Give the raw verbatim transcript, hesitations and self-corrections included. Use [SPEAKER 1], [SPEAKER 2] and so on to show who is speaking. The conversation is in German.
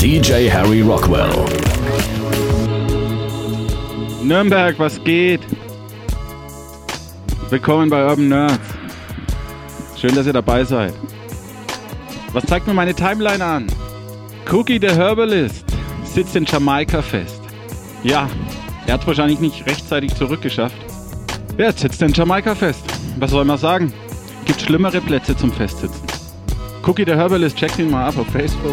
[SPEAKER 1] D J Harry Rockwell.
[SPEAKER 2] Nürnberg, was geht? Willkommen bei Urban Nerds. Schön, dass ihr dabei seid. Was zeigt mir meine Timeline an? Cookie, der Herbalist, sitzt in Jamaika fest. Ja, er hat es wahrscheinlich nicht rechtzeitig zurückgeschafft. Wer sitzt in Jamaika fest? Was soll man sagen? Gibt schlimmere Plätze zum Festsitzen. Cookie, der Herbalist, checkt ihn mal ab auf Facebook.